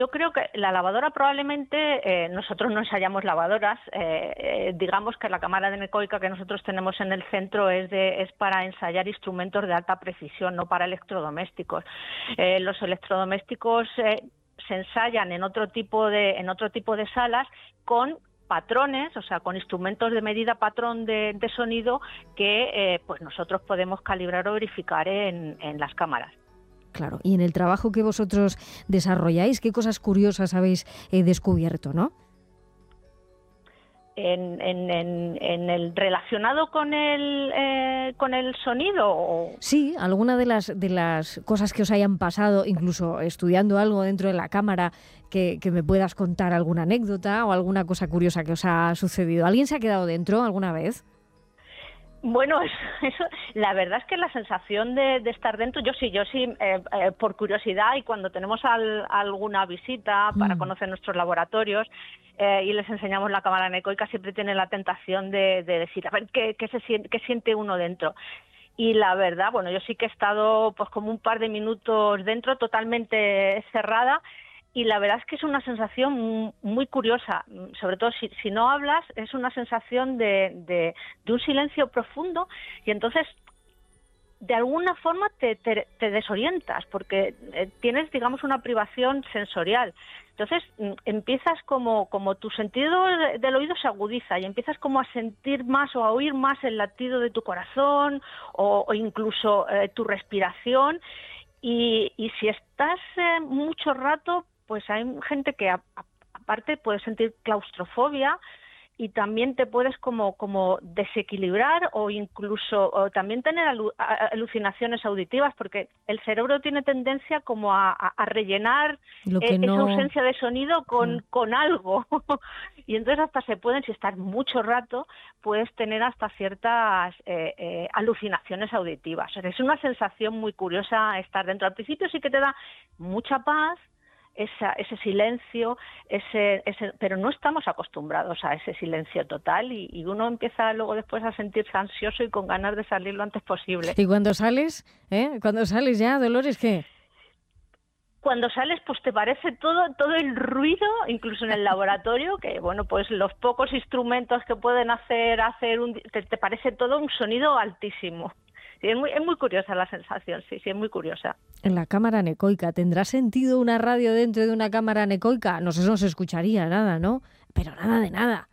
Yo creo que la lavadora probablemente, nosotros no ensayamos lavadoras, digamos que la cámara anecoica que nosotros tenemos en el centro es para ensayar instrumentos de alta precisión, no para electrodomésticos. Los electrodomésticos se ensayan en otro tipo de salas con patrones, o sea, con instrumentos de medida patrón de sonido que pues nosotros podemos calibrar o verificar en las cámaras. Claro, y en el trabajo que vosotros desarrolláis, ¿qué cosas curiosas habéis descubierto, no? En el relacionado con el sonido. Sí, alguna de las cosas que os hayan pasado, incluso estudiando algo dentro de la cámara, que me puedas contar alguna anécdota o alguna cosa curiosa que os ha sucedido. ¿Alguien se ha quedado dentro alguna vez? Bueno, eso, la verdad es que la sensación de estar dentro, yo sí, por curiosidad y cuando tenemos alguna visita para conocer nuestros laboratorios y les enseñamos la cámara anecoica, siempre tienen la tentación de decir, a ver, ¿qué siente uno dentro? Y la verdad, bueno, yo sí que he estado pues como un par de minutos dentro, totalmente cerrada. Y la verdad es que es una sensación muy curiosa, sobre todo si no hablas, es una sensación de un silencio profundo y entonces de alguna forma te desorientas porque tienes, digamos, una privación sensorial. Entonces empiezas como tu sentido del oído se agudiza y empiezas como a sentir más o a oír más el latido de tu corazón o incluso tu respiración. Y si estás mucho rato, pues hay gente que aparte puede sentir claustrofobia y también te puedes como desequilibrar o incluso también tener alucinaciones auditivas, porque el cerebro tiene tendencia como a rellenar esa ausencia de sonido con algo. Y entonces hasta se pueden, si estás mucho rato, puedes tener hasta ciertas alucinaciones auditivas. Es una sensación muy curiosa estar dentro. Al principio sí que te da mucha paz, ese silencio, pero no estamos acostumbrados a ese silencio total y uno empieza luego después a sentirse ansioso y con ganas de salir lo antes posible. ¿Y cuando sales? Cuando sales ya, Dolores, ¿qué? Cuando sales, pues te parece todo el ruido, incluso en el laboratorio, que bueno, pues los pocos instrumentos que pueden hacer te parece todo un sonido altísimo. Sí, es muy curiosa la sensación, sí, es muy curiosa. En la cámara anecoica, ¿tendrá sentido una radio dentro de una cámara anecoica? No sé, no se escucharía nada, ¿no? Pero nada de nada.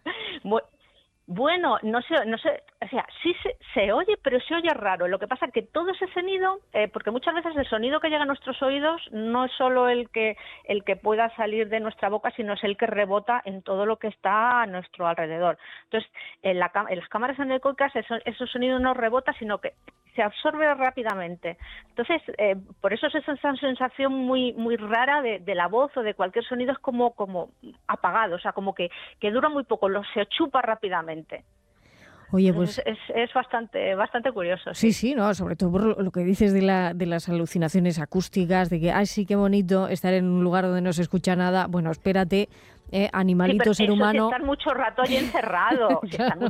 Bueno, no sé, o sea, sí se oye, pero se oye raro. Lo que pasa es que todo ese sonido, porque muchas veces el sonido que llega a nuestros oídos no es solo el que pueda salir de nuestra boca, sino es el que rebota en todo lo que está a nuestro alrededor. Entonces, en las cámaras anecoicas ese sonido no rebota, sino que se absorbe rápidamente. Entonces, por eso es esa sensación muy rara de la voz o de cualquier sonido, es como apagado, o sea, como que dura muy poco, se chupa rápidamente. Oye, pues es bastante curioso. Sí, no, sobre todo por lo que dices de las alucinaciones acústicas, de que, ay, sí, qué bonito estar en un lugar donde no se escucha nada. Bueno, espérate, animalito, sí, ser humano. Si estar mucho rato allí encerrado,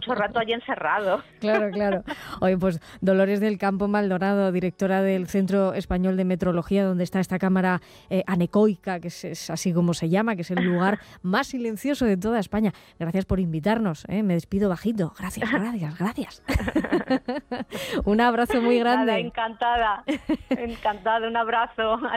Claro. Oye, pues Dolores del Campo Maldonado, directora del Centro Español de Metrología, donde está esta cámara anecoica, que es así como se llama, que es el lugar más silencioso de toda España. Gracias por invitarnos, me despido bajito. Gracias. Un abrazo muy grande. Nada, encantada, un abrazo.